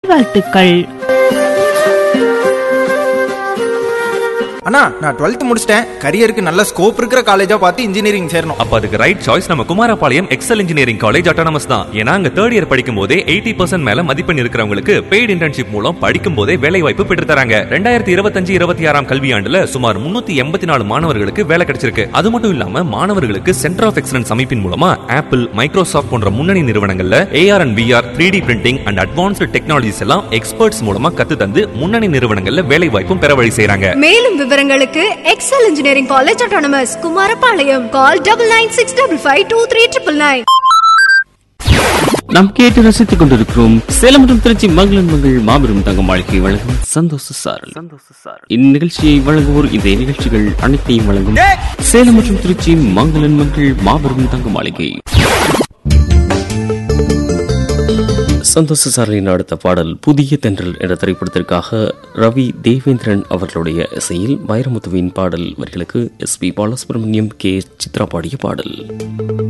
நல்வாழ்த்துக்கள். அண்ணா, நான் 12th முடிச்சிட்டேன். கரியருக்கு நல்ல ஸ்கோப் இருக்கிற காலேஜா பார்த்து இன்ஜினியரிங் சேரணும். அப்ப அதுக்கு ரைட் சாய்ஸ் நம்ம Kumarapalayam XL engineering college autonomous தான். ஏன்னா அங்க தேர்ட் இயர் படிக்கும் போதே 80% மேல மதிப்பெண் இருக்கிறவங்களுக்கு பெய்டு இன்டர்ன்ஷிப் மூலம் படிக்கும் போதே வேலை வாய்ப்பு பெற்று தராங்க. 2025-26 கல்வியாண்டுல சுமார் 384 மாணவர்களுக்கு வேலை கிடைச்சிருக்கு. அது மட்டும் இல்லாம மாணவர்களுக்கு சென்டர் ஆஃப் எக்ஸலன்ஸ் அமைப்பின் மூலமா ஆப்பிள், மைக்ரோசாஃப்ட் போன்ற முன்னணி நிறுவனங்கள்ல AR and VR 3D printing and advanced technologies எல்லாம் எக்ஸ்பர்ட்ஸ் மூலமா கத்து தந்து முன்னணி நிறுவனங்கள்ல வேலை வாய்ப்பும் பெற வழி செய்றாங்க. மேலும் விவரங்களுக்கு XL engineering college autonomous Kumarapalayam. கால் 9965523999. நாம் கேட்டு ரசித்துக் கொண்டிருக்கிறோம் சேலம் மற்றும் திருச்சி மங்களன் மங்கள் மாபெரும் தங்க மாளிகை வழங்கும் சந்தோஷ சாரல். இந்நிகழ்ச்சியை வழங்குவோர் இந்த நிகழ்ச்சிகள் அனைத்தையும் வழங்கும் சேலம் மற்றும் திருச்சி மங்களன் மங்கள் மாபெரும் தங்க மாளிகை. சந்தோஷ சாரலின் அடுத்த பாடல் புதிய தென்றல் என்ற திரைப்படத்திற்காக ரவி தேவேந்திரன் அவர்களுடைய இசையில் வைரமுத்துவின் பாடல் வரிகளுக்கு SP பாலசுப்ரமணியம், K. சித்ரா பாடிய பாடல்.